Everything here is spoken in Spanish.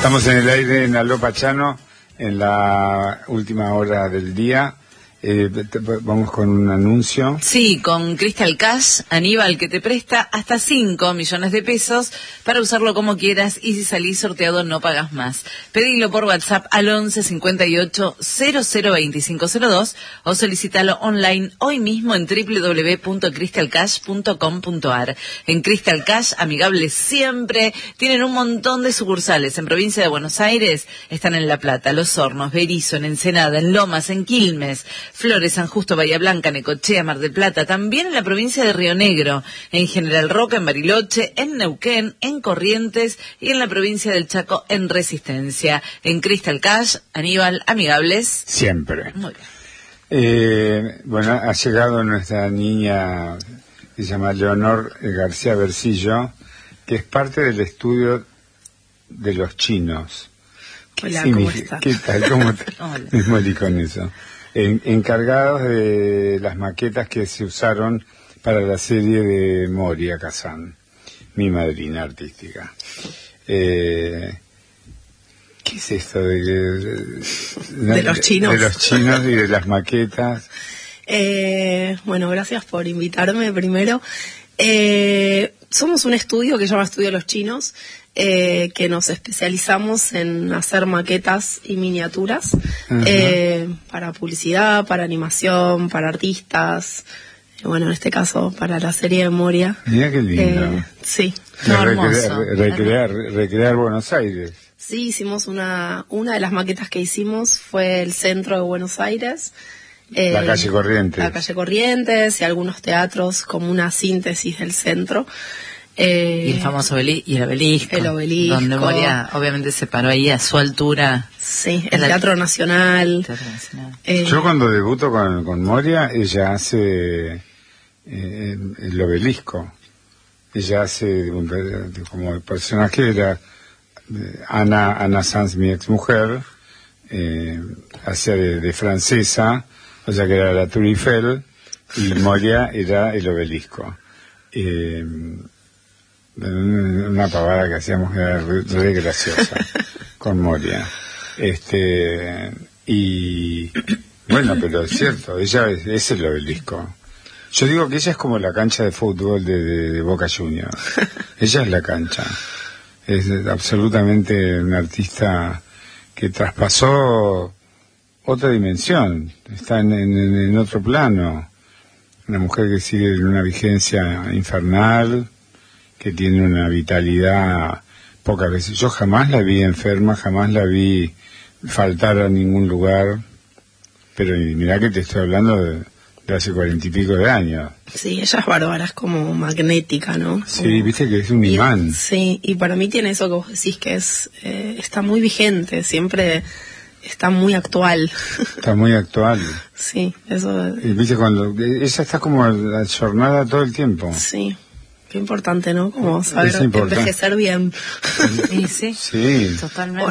Estamos en el aire en Aló Pachano, en la última hora del día. Vamos con un anuncio. Sí, con Crystal Cash, Aníbal, que te presta hasta 5 millones de pesos para usarlo como quieras, y si salís sorteado no pagas más. Pedilo por WhatsApp al 11 58 002502 o solicítalo online hoy mismo en www.crystalcash.com.ar. En Crystal Cash, amigables siempre, tienen un montón de sucursales. En provincia de Buenos Aires están en La Plata, Los Hornos, Berisso, en Ensenada, en Lomas, en Quilmes, Flores, San Justo, Bahía Blanca, Necochea, Mar del Plata, también en la provincia de Río Negro, en General Roca, en Bariloche, en Neuquén, en Corrientes y en la provincia del Chaco, en Resistencia. En Crystal Cash, Aníbal, amigables siempre. Muy bien. Bueno, ha llegado nuestra niña, que se llama Leonor García Bercillo, que es parte del estudio de los chinos. Hola, ¿cómo estás? ¿Qué tal? ¿Cómo te molí con eso? Encargados de las maquetas que se usaron para la serie de Moria Kazan, mi madrina artística. ¿Qué es esto de los chinos? De los chinos y de las maquetas. Bueno, gracias por invitarme primero. Somos un estudio que se llama Estudio Los Chinos, que nos especializamos en hacer maquetas y miniaturas para publicidad, para animación, para artistas. Bueno, en este caso, para la serie de Moria. Mira qué lindo. Sí. Recrear Buenos Aires. Sí, hicimos una de las maquetas que hicimos fue el centro de Buenos Aires. La calle Corrientes. La calle Corrientes y algunos teatros como una síntesis del centro. Y el famoso obelisco. El obelisco. Donde Moria obviamente se paró ahí a su altura. Sí, el Teatro Nacional. Yo cuando debuto con Moria, ella hace el obelisco. Ella hace como el personaje era Ana Sanz, mi exmujer, hacía de francesa, o sea que era la Tour Eiffel, y Moria era el obelisco. Una pavada que hacíamos que era re graciosa con Moria. Y bueno, pero es cierto, ella es el obelisco. Yo digo que ella es como la cancha de fútbol de Boca Juniors. Ella es la cancha. Es absolutamente una artista que traspasó otra dimensión. Está en otro plano. Una mujer que sigue en una vigencia infernal, que tiene una vitalidad pocas veces. Yo jamás la vi enferma, jamás la vi faltar a ningún lugar. Pero mirá que te estoy hablando de hace 40 y pico de años. Sí, ella es bárbara, es como magnética, ¿no? Sí, viste que es un imán. Sí, y para mí tiene eso que vos decís, que está muy vigente, siempre está muy actual. Está muy actual. Sí, eso. Y viste cuando ella está como ayornada todo el tiempo. Sí, qué importante, ¿no? Como saber envejecer bien. Sí, sí, totalmente.